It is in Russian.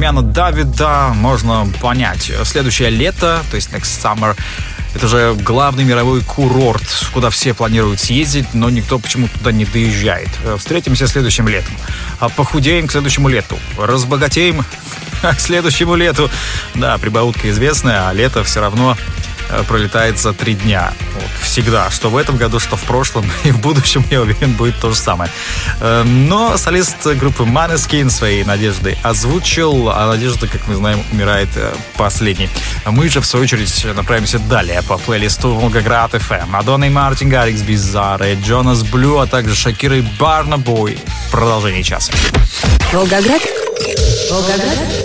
Дамиана Давида можно понять. Следующее лето, то есть next summer, это же главный мировой курорт, куда все планируют съездить, но никто почему-то туда не доезжает. Встретимся следующим летом. Похудеем к следующему лету. Разбогатеем к следующему лету. Да, прибаутка известная, а лето все равно пролетает за 3 дня. Вот, всегда. Что в этом году, что в прошлом. И в будущем, я уверен, будет то же самое. Но солист группы Måneskin свои надежды озвучил, а надежда, как мы знаем, умирает последней. Мы же, в свою очередь, направимся далее по плейлисту Волгоград FM. Мадонна и Мартин Гаррикс, Bizarre, Джонас Блю, а также Шакира и Барна Бой. Продолжение часа. Волгоград. Волгоград.